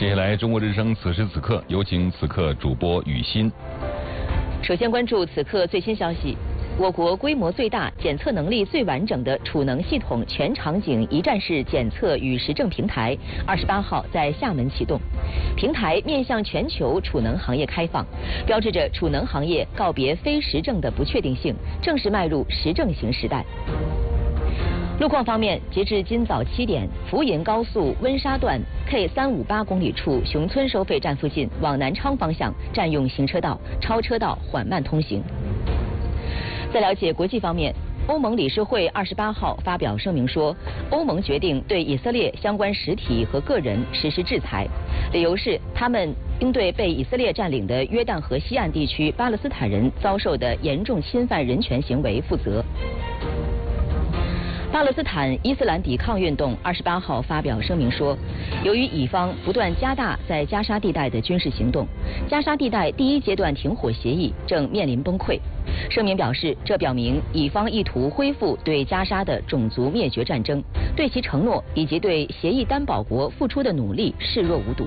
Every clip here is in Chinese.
接下来，中国之声此时此刻，有请此刻主播雨欣。 首先关注此刻最新消息。我国规模最大、检测能力最完整的储能系统全场景一站式检测与实证平台28号在厦门启动。平台面向全球储能行业开放，标志着储能行业告别非实证的不确定性，正式迈入实证型时代。路况方面，截至今早7点，福银高速温莎段 K358公里处熊村收费站附近往南昌方向占用行车道、超车道缓慢通行。在了解国际方面，欧盟理事会28号发表声明说，欧盟决定对以色列相关实体和个人实施制裁，理由是他们应对被以色列占领的约旦河西岸地区巴勒斯坦人遭受的严重侵犯人权行为负责。巴勒斯坦伊斯兰抵抗运动28号发表声明说，由于以方不断加大在加沙地带的军事行动，加沙地带第一阶段停火协议正面临崩溃。声明表示，这表明以方意图恢复对加沙的种族灭绝战争，对其承诺以及对协议担保国付出的努力视若无睹。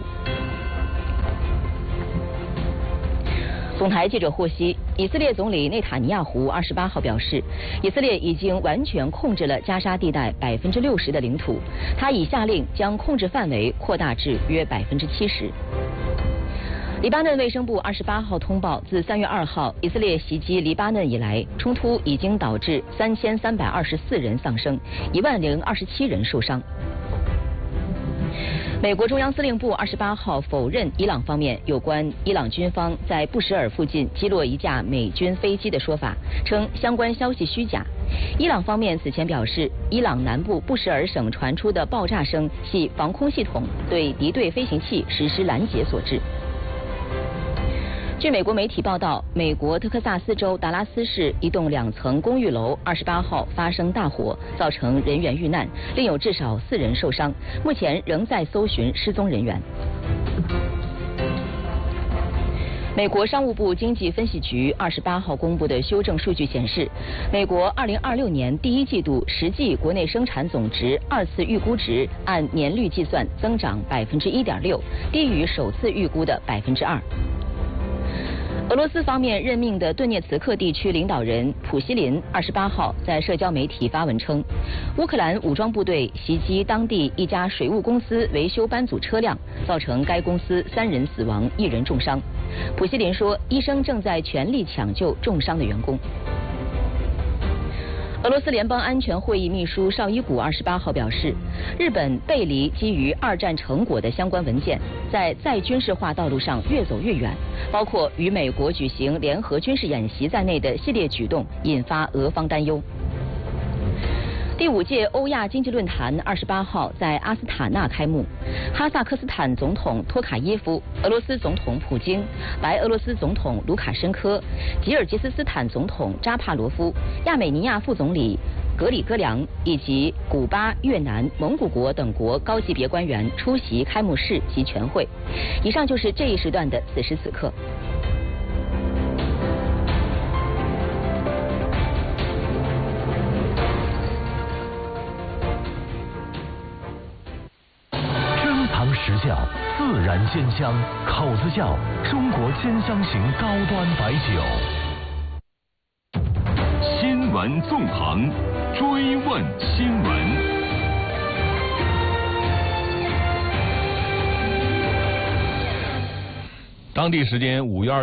总台记者获悉，以色列总理内塔尼亚胡28号表示，以色列已经完全控制了加沙地带60%的领土，他已下令将控制范围扩大至约70%。黎巴嫩卫生部28号通报，自3月2号以色列袭击黎巴嫩以来，冲突已经导致3324人丧生，10027人受伤。美国中央司令部28号否认伊朗方面有关伊朗军方在布什尔附近击落一架美军飞机的说法，称相关消息虚假。伊朗方面此前表示，伊朗南部布什尔省传出的爆炸声系防空系统对敌对飞行器实施拦截所致。据美国媒体报道，美国德克萨斯州达拉斯市一栋2层公寓楼28号发生大火，造成人员遇难，另有至少4人受伤，目前仍在搜寻失踪人员。美国商务部经济分析局28号公布的修正数据显示，美国2026年第一季度实际国内生产总值2次预估值按年率计算增长1.6%，低于首次预估的2%。俄罗斯方面任命的顿涅茨克地区领导人普希林28号在社交媒体发文称，乌克兰武装部队袭击当地一家水务公司维修班组车辆，造成该公司3人死亡，1人重伤。普希林说，医生正在全力抢救重伤的员工。俄罗斯联邦安全会议秘书绍伊古28号表示，日本背离基于2战成果的相关文件，在再军事化道路上越走越远，包括与美国举行联合军事演习在内的系列举动，引发俄方担忧。第5届欧亚经济论坛28号在阿斯塔纳开幕，哈萨克斯坦总统托卡耶夫、俄罗斯总统普京、白俄罗斯总统卢卡申科、吉尔吉斯斯坦总统扎帕罗夫、亚美尼亚副总理格里戈良以及古巴、越南、蒙古国等国高级别官员出席开幕式及全会。以上就是这一时段的此时此刻。 实窖自然鲜香，口子窖中国鲜香型高端白酒。 新闻纵横，追问新闻。 当地时间5月